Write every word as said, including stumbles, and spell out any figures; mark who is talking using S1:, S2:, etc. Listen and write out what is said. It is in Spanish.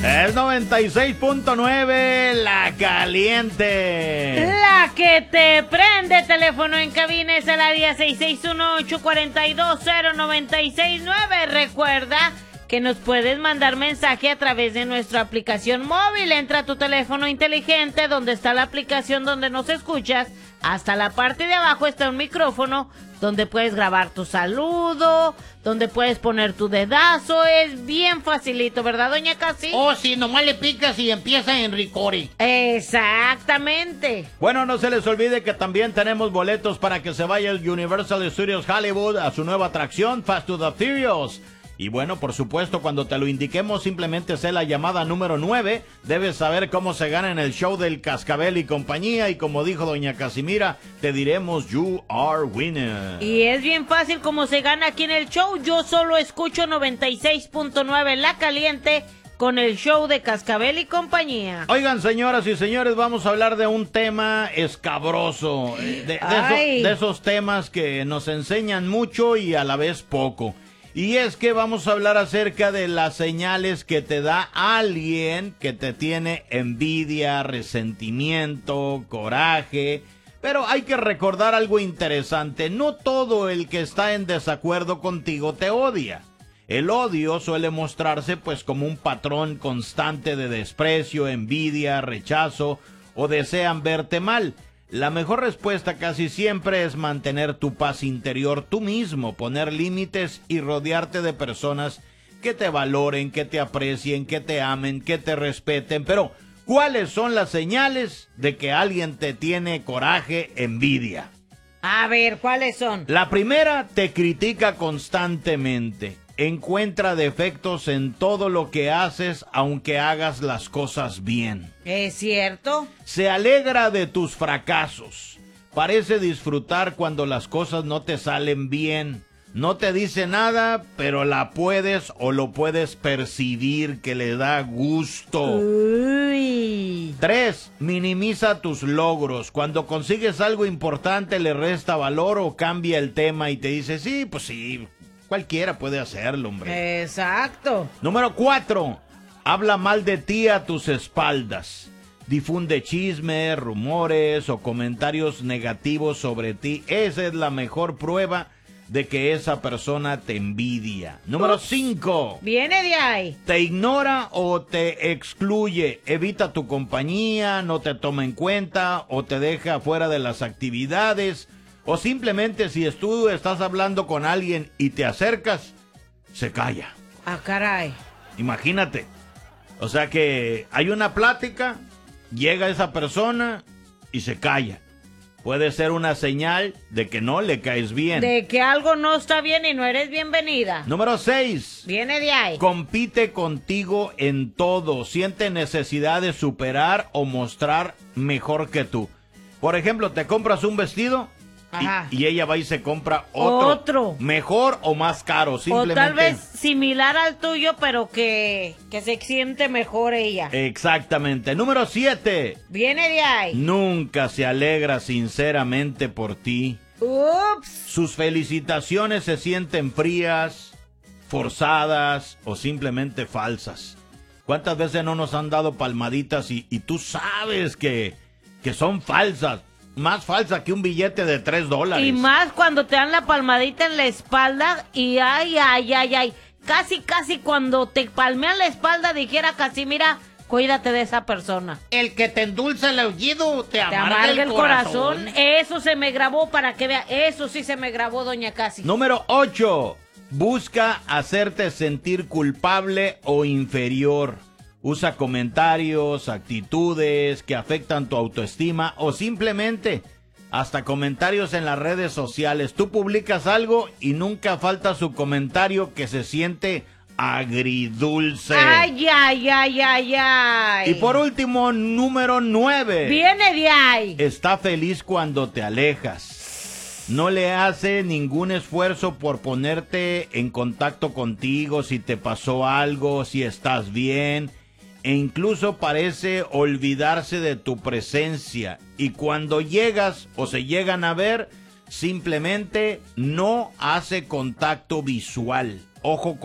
S1: Es noventa y seis punto nueve, La Caliente.
S2: La que te prende. Teléfono en cabina es el área seis seis uno, ocho cuatro dos, cero nueve seis nueve. Recuerda que nos puedes mandar mensaje a través de nuestra aplicación móvil. Entra a tu teléfono inteligente donde está la aplicación donde nos escuchas. Hasta la parte de abajo está un micrófono donde puedes grabar tu saludo, donde puedes poner tu dedazo. Es bien facilito, ¿verdad, doña Casi?
S3: Oh, sí, nomás le picas y empieza en Ricore.
S2: Exactamente.
S1: Bueno, no se les olvide que también tenemos boletos para que se vaya el Universal Studios Hollywood a su nueva atracción, Fast to the Furious. Y bueno, por supuesto, cuando te lo indiquemos, simplemente sé la llamada número nueve. Debes saber cómo se gana en el show del Cascabel y compañía. Y como dijo doña Casimira, te diremos you are winner.
S2: Y es bien fácil cómo se gana aquí en el show. Yo solo escucho noventa y seis punto nueve La Caliente con el show de Cascabel y compañía.
S1: Oigan, señoras y señores, vamos a hablar de un tema escabroso. De, de, eso, de esos temas que nos enseñan mucho y a la vez poco. Y es que vamos a hablar acerca de las señales que te da alguien que te tiene envidia, resentimiento, coraje. Pero hay que recordar algo interesante. No todo el que está en desacuerdo contigo te odia. El odio suele mostrarse pues como un patrón constante de desprecio, envidia, rechazo o desean verte mal. La mejor respuesta casi siempre es mantener tu paz interior tú mismo, poner límites y rodearte de personas que te valoren, que te aprecien, que te amen, que te respeten. Pero, ¿cuáles son las señales de que alguien te tiene coraje, envidia?
S2: A ver, ¿cuáles son?
S1: La primera, te critica constantemente. Encuentra defectos en todo lo que haces, aunque hagas las cosas bien.
S2: ¿Es cierto?
S1: Se alegra de tus fracasos. Parece disfrutar cuando las cosas no te salen bien. No te dice nada, pero la puedes o lo puedes percibir que le da gusto.
S2: Uy.
S1: Tres, minimiza tus logros. Cuando consigues algo importante le resta valor o cambia el tema y te dice, sí, pues sí, cualquiera puede hacerlo, hombre.
S2: Exacto.
S1: Número cuatro, habla mal de ti a tus espaldas. Difunde chismes, rumores o comentarios negativos sobre ti. Esa es la mejor prueba de que esa persona te envidia. Número cinco.
S2: Viene de ahí.
S1: Te ignora o te excluye. Evita tu compañía, no te toma en cuenta o te deja fuera de las actividades. O simplemente si tú estás hablando con alguien y te acercas, se calla.
S2: Ah, caray.
S1: Imagínate. O sea que hay una plática, llega esa persona y se calla. Puede ser una señal de que no le caes bien.
S2: De que algo no está bien y no eres bienvenida.
S1: Número seis.
S2: Viene de ahí.
S1: Compite contigo en todo. Siente necesidad de superar o mostrar mejor que tú. Por ejemplo, te compras un vestido y, y ella va y se compra otro.
S2: Otro.
S1: Mejor o más caro. Simplemente.
S2: O tal vez similar al tuyo, pero que, que se siente mejor ella.
S1: Exactamente. Número siete.
S2: Viene de ahí.
S1: Nunca se alegra sinceramente por ti.
S2: Ups.
S1: Sus felicitaciones se sienten frías, forzadas o simplemente falsas. ¿Cuántas veces no nos han dado palmaditas y, y tú sabes que, que son falsas? Más falsa que un billete de tres dólares.
S2: Y más cuando te dan la palmadita en la espalda y ay, ay, ay, ay. Casi, casi cuando te palmean la espalda dijera Casimira, cuídate de esa persona.
S3: El que te endulza el aullido te,
S2: Te
S3: amarga,
S2: amarga
S3: el,
S2: el
S3: corazón.
S2: corazón. Eso se me grabó para que vea. Eso sí se me grabó, doña Casi.
S1: Número ocho. Busca hacerte sentir culpable o inferior. Usa comentarios, actitudes que afectan tu autoestima o simplemente hasta comentarios en las redes sociales. Tú publicas algo y nunca falta su comentario que se siente agridulce.
S2: Ay, ay, ay, ay, ay.
S1: Y por último, número nueve.
S2: Viene de ahí.
S1: Está feliz cuando te alejas. No le hace ningún esfuerzo por ponerte en contacto contigo si te pasó algo, si estás bien. E incluso parece olvidarse de tu presencia. Y cuando llegas o se llegan a ver, simplemente no hace contacto visual. Ojo